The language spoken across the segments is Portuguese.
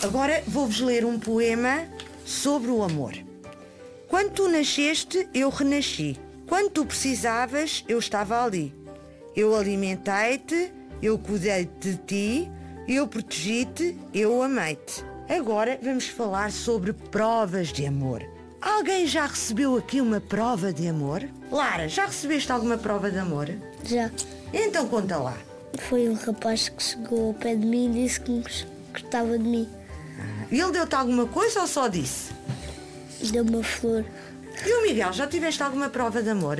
Agora vou-vos ler um poema sobre o amor. Quando tu nasceste, eu renasci. Quando tu precisavas, eu estava ali. Eu alimentei-te, eu cuidei de ti, eu protegi-te, eu amei-te. Agora vamos falar sobre provas de amor. Alguém já recebeu aqui uma prova de amor? Lara, já recebeste alguma prova de amor? Já. Então conta lá. Foi um rapaz que chegou ao pé de mim e disse que gostava de mim. E ele deu-te alguma coisa ou só disse? Deu-me uma flor. E o Miguel, já tiveste alguma prova de amor?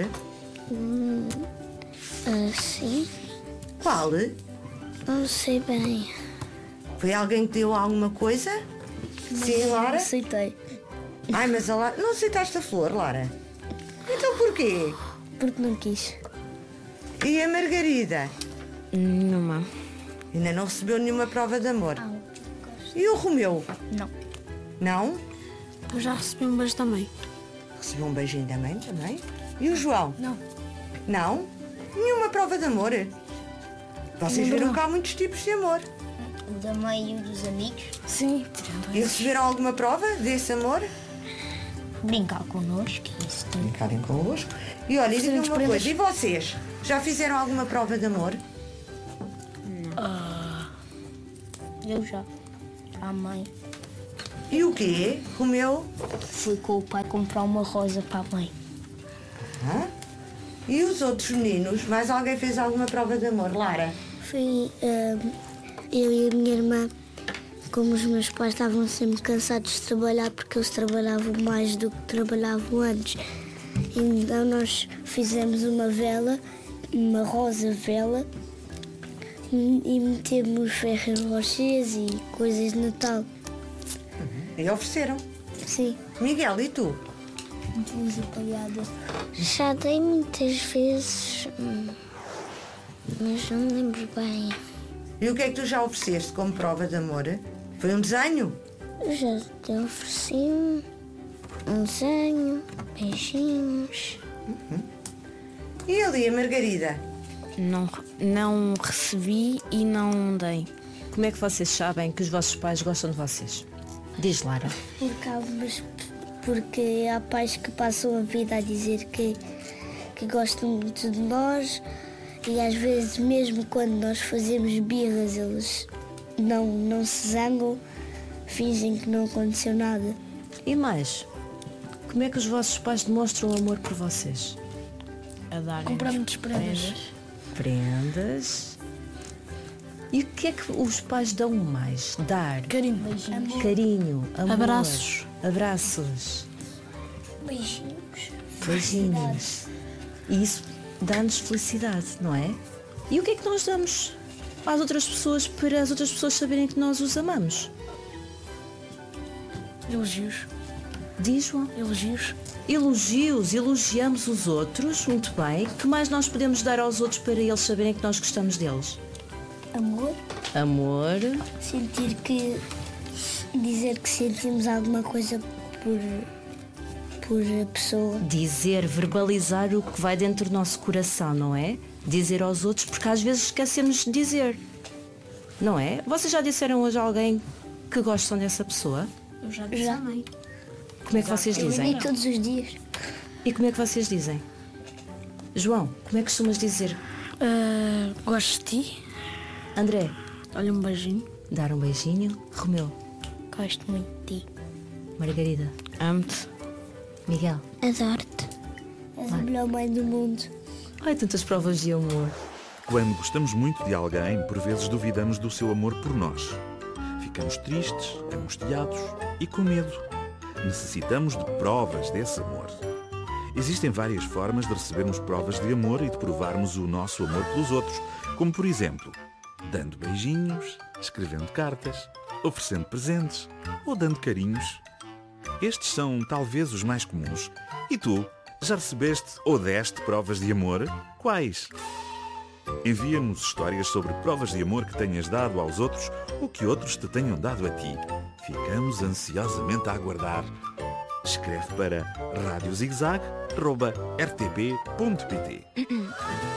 Sim. Qual? Não sei bem. Foi alguém que deu alguma coisa? Sim, Lara? Aceitei. Ai, mas a Lara... Não aceitaste a flor, Lara? Então porquê? Porque não quis. E a Margarida? Nenhuma. Ainda não recebeu nenhuma prova de amor. E o Romeu? Não. Não? Eu já recebi um beijo também. Recebeu um beijinho da mãe também? E o João? Não. Não? Nenhuma prova de amor? Vocês viram que há muitos tipos de amor. O da mãe e o dos amigos. Sim. E receberam alguma prova desse amor? Brincar connosco. Isso tem. Brincarem convosco. E olha, digam uma coisa, e vocês? Já fizeram alguma prova de amor? Eu já. A mãe. E o quê? Romeu? Fui com o pai comprar uma rosa para a mãe. Hã? E os outros meninos? Mais alguém fez alguma prova de amor? Lara? Foi eu e a minha irmã, como os meus pais estavam sempre cansados de trabalhar porque eles trabalhavam mais do que trabalhavam antes. Então nós fizemos uma vela, uma rosa vela, e metemos Ferrero Rochers e coisas de Natal. E ofereceram? Sim. Miguel, e tu? Luz apagada. Já dei muitas vezes, mas não me lembro bem. E o que é que tu já ofereceste como prova de amor? Foi um desenho? Eu já te ofereci um desenho, beijinhos. E ali a Margarida? Não recebi e não dei. Como é que vocês sabem que os vossos pais gostam de vocês? Diz, Lara. Porque há pais que passam a vida a dizer que gostam muito de nós e às vezes mesmo quando nós fazemos birras eles não se zangam, fingem que não aconteceu nada. E mais, como é que os vossos pais demonstram amor por vocês? A darem Compramos prendas. Prendas. E o que é que os pais dão mais? Dar. Carinho. Carinho, amor. Abraços. Beijinhos. Beijinhos. E isso dá-nos felicidade, não é? E o que é que nós damos às outras pessoas para as outras pessoas saberem que nós os amamos? Elogios. Diz, João. Elogios. Elogiamos os outros, muito bem. Que mais nós podemos dar aos outros para eles saberem que nós gostamos deles? Amor. Amor. Dizer que sentimos alguma coisa por a pessoa. Dizer, verbalizar o que vai dentro do nosso coração, não é? Dizer aos outros, porque às vezes esquecemos de dizer, não é? Vocês já disseram hoje a alguém que gostam dessa pessoa? Eu já disse à mãe. Como é que vocês Eu dizem? digo todos os dias. E como é que vocês dizem? João, como é que costumas dizer? Gosto de ti. André, Olha, um beijinho. dar um beijinho. Romeu, Gosto muito de ti. Margarida, Amo-te. Miguel. Adoro-te. És a melhor mãe do mundo. Ai, tantas provas de amor. Quando gostamos muito de alguém, por vezes duvidamos do seu amor por nós. Ficamos tristes, angustiados e com medo. Necessitamos de provas desse amor. Existem várias formas de recebermos provas de amor e de provarmos o nosso amor pelos outros, como por exemplo, dando beijinhos, escrevendo cartas, oferecendo presentes ou dando carinhos. Estes são talvez os mais comuns. E tu, já recebeste ou deste provas de amor? Quais? Envia-nos histórias sobre provas de amor que tenhas dado aos outros ou que outros te tenham dado a ti. Ficamos ansiosamente a aguardar. Escreve para radiozigzag@rtp.pt.